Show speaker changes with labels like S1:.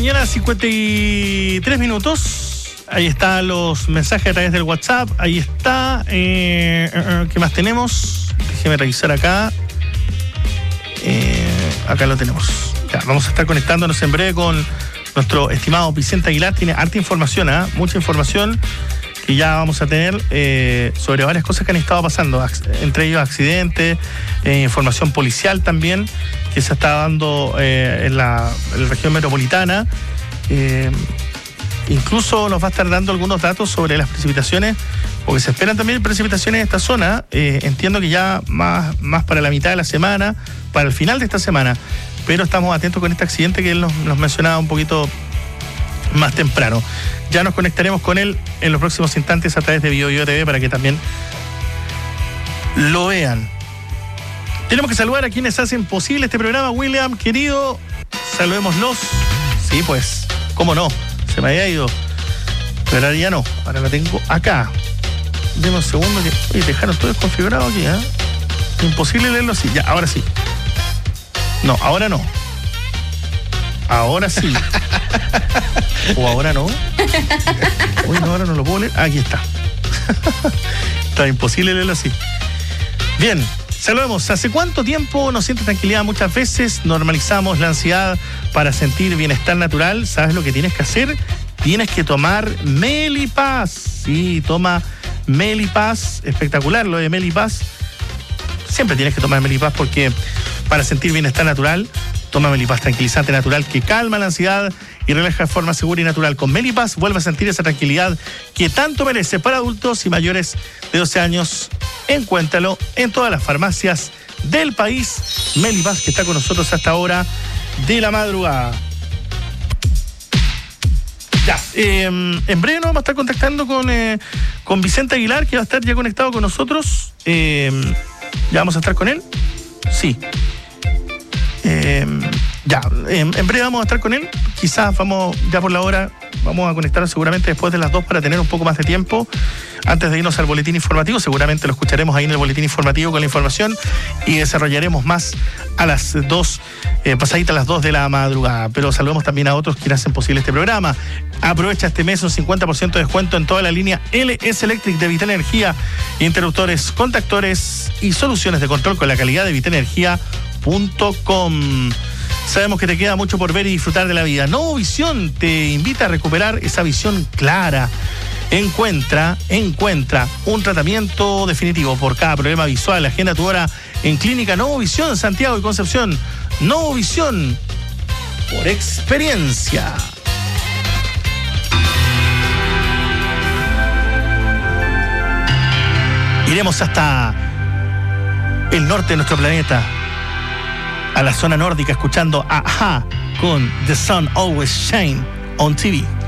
S1: mañana, 53 minutos. Ahí están los mensajes a través del WhatsApp. Ahí está. ¿Qué más tenemos? Déjeme revisar acá. Acá lo tenemos. Ya, vamos a estar conectándonos en breve con nuestro estimado Vicente Aguilar. Tiene harta información, mucha información que ya vamos a tener sobre varias cosas que han estado pasando, entre ellos accidentes, información policial también que se está dando en la región metropolitana. Incluso nos va a estar dando algunos datos sobre las precipitaciones, porque se esperan también precipitaciones en esta zona. Entiendo que ya más para la mitad de la semana, para el final de esta semana, pero estamos atentos con este accidente que él nos mencionaba un poquito más temprano. Ya nos conectaremos con él en los próximos instantes a través de BioBio TV para que también lo vean. Tenemos que saludar a quienes hacen posible este programa. William, querido, saludémoslos. Sí, pues, cómo no, se me había ido, pero ahora ya no, ahora la tengo acá. Deme un segundo que dejaron todo desconfigurado aquí, imposible leerlo así. Ya, ahora sí. No, ahora no. Ahora sí. ¿O ahora no? Uy, no, ahora no lo puedo leer. Aquí está. Está imposible leerlo así. Bien, saludemos. ¿Hace cuánto tiempo nos siente tranquilidad? Muchas veces normalizamos la ansiedad para sentir bienestar natural. ¿Sabes lo que tienes que hacer? Tienes que tomar Melipaz. Sí, toma Melipaz. Espectacular lo de Melipaz. Siempre tienes que tomar Melipaz porque para sentir bienestar natural, toma Melipaz, tranquilizante natural que calma la ansiedad y relaja de forma segura y natural. Con Melipaz vuelve a sentir esa tranquilidad que tanto merece. Para adultos y mayores de 12 años, encuéntralo en todas las farmacias del país. Melipaz, que está con nosotros hasta ahora de la madrugada. Ya, en breve nos vamos a estar contactando con Vicente Aguilar, que va a estar ya conectado con nosotros. ¿Ya vamos a estar con él? Sí. En breve vamos a estar con él. Quizás vamos, ya por la hora, vamos a conectarnos seguramente después de las 2 para tener un poco más de tiempo antes de irnos al boletín informativo. Seguramente lo escucharemos ahí en el boletín informativo con la información y desarrollaremos más a las 2, pasaditas las 2 de la madrugada. Pero saludemos también a otros quienes hacen posible este programa. Aprovecha este mes un 50% de descuento en toda la línea LS Electric de Vital Energía, interruptores, contactores y soluciones de control con la calidad de vitalenergia.com. Sabemos que te queda mucho por ver y disfrutar de la vida. Novo Visión te invita a recuperar esa visión clara. Encuentra un tratamiento definitivo por cada problema visual. Agenda tu hora en Clínica Novo Visión, Santiago y Concepción. Novo Visión, por experiencia. Iremos hasta el norte de nuestro planeta, a la zona nórdica, escuchando a A-ha con The Sun Always Shine on TV.